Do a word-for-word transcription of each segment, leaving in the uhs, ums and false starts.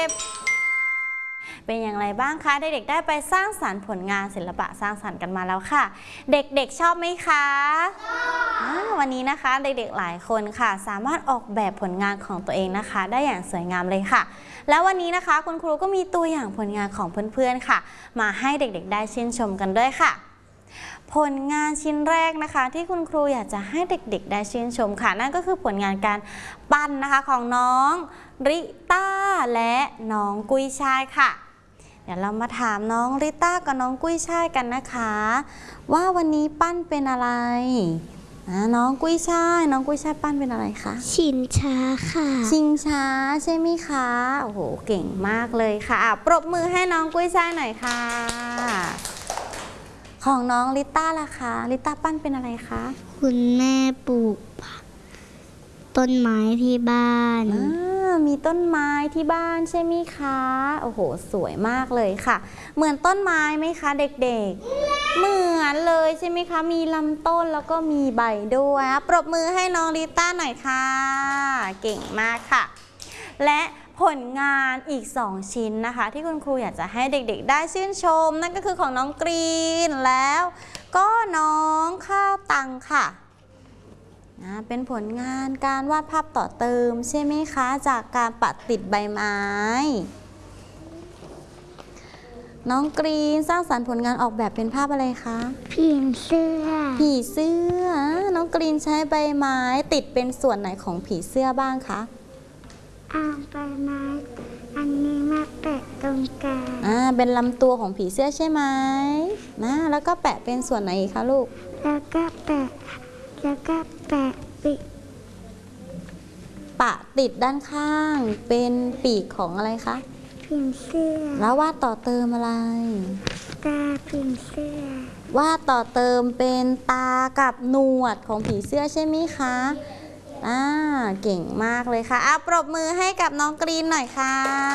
บเป็นอย่างไรบ้างคะเด็กๆได้ไปสร้างสรรค์ผลงานศิลปะสร้างสรรค์กันมาแล้วค่ะเด็กๆชอบไหมคะวันนี้นะคะเด็กๆหลายคนค่ะสามารถออกแบบผลงานของตัวเองนะคะได้อย่างสวยงามเลยค่ะแล้ววันนี้นะคะคุณครูก็มีตัวอย่างผลงานของเพื่อนๆค่ะมาให้เด็กๆได้ชื่นชมกันด้วยค่ะผลงานชิ้นแรกนะคะที่คุณครูอยากจะให้เด็กๆได้ชื่นชมค่ะนั่นก็คือผลงานการปั้นนะคะของน้องริต้าและน้องกุ้ยช่ายค่ะเดี๋ยวเรามาถามน้องริต้ากับน้องกุ้ยช่ายกันนะคะว่าวันนี้ปั้นเป็นอะไรน้องกุ้ยช่ายน้องกุ้ยช่ายปั้นเป็นอะไรคะชิงช้าค่ะชิงช้าใช่ไหมคะโอ้โหเก่งมากเลยค่ะปรบมือให้น้องกุ้ยช่ายหน่อยค่ะของน้องลิต้าล่ะคะลิต้าปั้นเป็นอะไรคะคุณแม่ปลูกต้นไม้ที่บ้านมีต้นไม้ที่บ้านใช่ไหมคะโอ้โหสวยมากเลยค่ะเหมือนต้นไม้ไหมคะเด็กๆเหมือนเลยใช่ไหมคะมีลำต้นแล้วก็มีใบด้วยปรบมือให้น้องลิต้าหน่อยค่ะเก่งมากค่ะและผลงานอีกสองชิ้นนะคะที่คุณครูอยากจะให้เด็กๆได้ชื่นชมนั่นก็คือของน้องกรีนแล้วก็น้องข้าวตังค่ะนะเป็นผลงานการวาดภาพต่อเติมใช่ไหมคะจากการปัดติดใบไม้น้องกรีนสร้างสรรค์ผลงานออกแบบเป็นภาพอะไรคะผีเสื้อผีเสื้อน้องกรีนใช้ใบไม้ติดเป็นส่วนไหนของผีเสื้อบ้างคะอ่าใบไม้อันนี้มาแปะตรงกลางอ่าเป็นลำตัวของผีเสื้อใช่ไหมนะแล้วก็แปะเป็นส่วนไหนอีกคะลูกแล้วก็แปะแล้วก็แปะปิดปะติดด้านข้างเป็นปีกของอะไรคะผีเสื้อแล้ววาดต่อเติมอะไรตาผีเสื้อวาดต่อเติมเป็นตากับหนวดของผีเสื้อใช่ไหมคะอ่าเก่งมากเลยค่ะอ่ะปรบมือให้กับน้องกรีนหน่อยค่ะ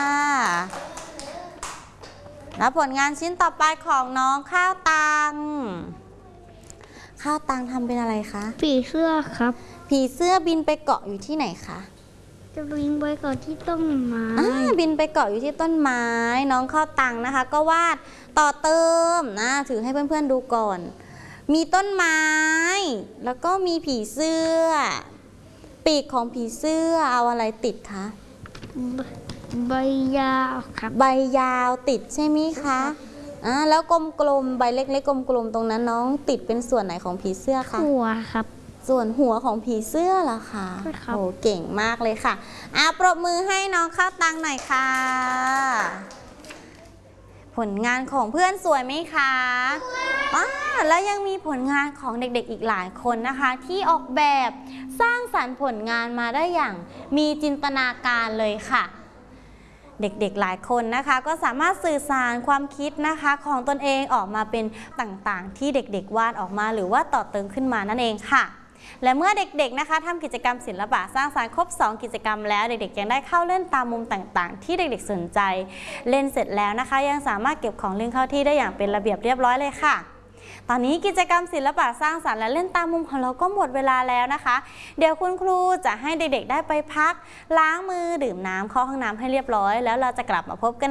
แล้วผลงานชิ้นต่อไปของน้องข้าวตังข้าวตังทำเป็นอะไรคะผีเสื้อครับผีเสื้อบินไปเกาะอยู่ที่ไหนคะจะบินไปเกาะที่ต้นไม้อ่าบินไปเกาะอยู่ที่ต้นไม้น้องข้าวตังนะคะก็วาดต่อเติมนะถือให้เพื่อนๆดูก่อนมีต้นไม้แล้วก็มีผีเสื้อปีกของผีเสื้อเอาอะไรติดคะใบยาวครับใบยาวติดใช่ไหมคะอ่าแล้วกลมๆใบเล็กๆกลมๆตรงนั้นน้องติดเป็นส่วนไหนของผีเสื้อคะหัวครับส่วนหัวของผีเสื้อเหรอคะโอ้เก่งมากเลยค่ะอ่ะปรบมือให้น้องข้าวตังหน่อยค่ะผลงานของเพื่อนสวยไหมคะอ่าแล้วยังมีผลงานของเด็กๆอีกหลายคนนะคะที่ออกแบบสร้างสรรค์ผลงานมาได้อย่างมีจินตนาการเลยค่ะเด็กๆหลายคนนะคะก็สามารถสื่อสารความคิดนะคะของตนเองออกมาเป็นต่างๆที่เด็กๆวาดออกมาหรือว่าต่อเติมขึ้นมานั่นเองค่ะและเมื่อเด็กๆนะคะทำกิจกรรมศิลปะสร้างสรรค์ครบสองกิจกรรมแล้วเด็กๆยังได้เข้าเล่นตามมุมต่างๆที่เด็กๆสนใจเล่นเสร็จแล้วนะคะยังสามารถเก็บของเล่นเข้าที่ได้อย่างเป็นระเบียบเรียบร้อยเลยค่ะตอนนี้กิจกรรมศิลปะสร้างสรรค์และเล่นตามมุมของเราก็หมดเวลาแล้วนะคะเดี๋ยวคุณครูจะให้เด็กๆได้ไปพักล้างมือดื่มน้ำเข้าห้องน้ำให้เรียบร้อยแล้วเราจะกลับมาพบกัน